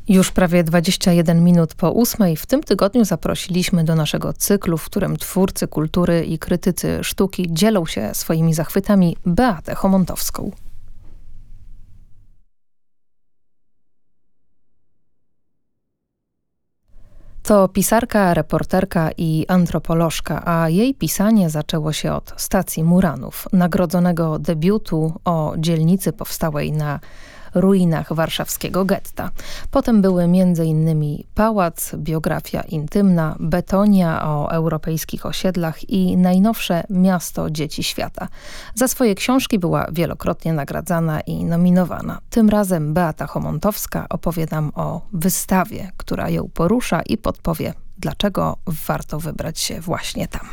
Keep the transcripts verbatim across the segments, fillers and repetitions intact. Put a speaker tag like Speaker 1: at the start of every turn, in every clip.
Speaker 1: Już prawie dwadzieścia jeden minut po ósmej w tym tygodniu zaprosiliśmy do naszego cyklu, w którym twórcy kultury i krytycy sztuki dzielą się swoimi zachwytami, Beatę Chomontowską. To pisarka, reporterka i antropolożka, a jej pisanie zaczęło się od Stacji Muranów, nagrodzonego debiutu o dzielnicy powstałej na ruinach warszawskiego getta. Potem były między innymi Pałac, biografia intymna, Betonia o europejskich osiedlach i najnowsze Miasto Dzieci Świata. Za swoje książki była wielokrotnie nagradzana i nominowana. Tym razem Beata Chomontowska opowie nam o wystawie, która ją porusza i podpowie, dlaczego warto wybrać się właśnie tam.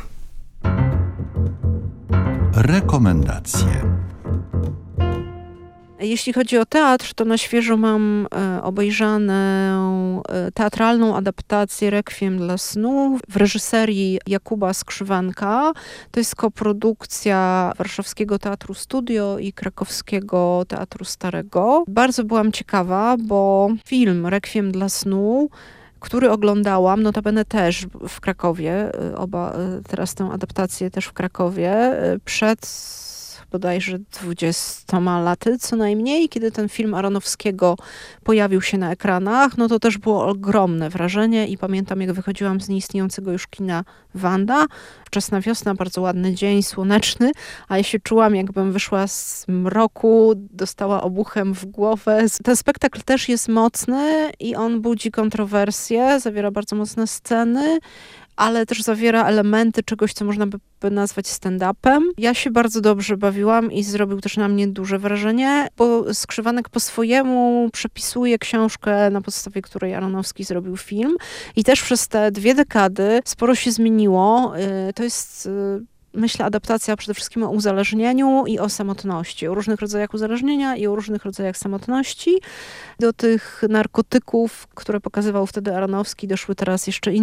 Speaker 2: Rekomendacje.
Speaker 3: Jeśli chodzi o teatr, to na świeżo mam e, obejrzaną e, teatralną adaptację Rekwiem dla snu w reżyserii Jakuba Skrzywanka. To jest koprodukcja Warszawskiego Teatru Studio i Krakowskiego Teatru Starego. Bardzo byłam ciekawa, bo film Rekwiem dla snu, który oglądałam, notabene też w Krakowie, oba teraz tę adaptację też w Krakowie, przed bodajże dwudziestoma laty co najmniej, kiedy ten film Aronofskiego pojawił się na ekranach, no to też było ogromne wrażenie i pamiętam, jak wychodziłam z nieistniejącego już kina Wanda. Wczesna wiosna, bardzo ładny dzień, słoneczny, a ja się czułam, jakbym wyszła z mroku, dostała obuchem w głowę. Ten spektakl też jest mocny i on budzi kontrowersje, zawiera bardzo mocne sceny, ale też zawiera elementy czegoś, co można by nazwać stand-upem. Ja się bardzo dobrze bawiłam i zrobił też na mnie duże wrażenie, bo Skrzywanek po swojemu przepisuje książkę, na podstawie której Aronofski zrobił film. I też przez te dwie dekady sporo się zmieniło. To jest, myślę, adaptacja przede wszystkim o uzależnieniu i o samotności. O różnych rodzajach uzależnienia i o różnych rodzajach samotności. Do tych narkotyków, które pokazywał wtedy Aronofski, doszły teraz jeszcze inne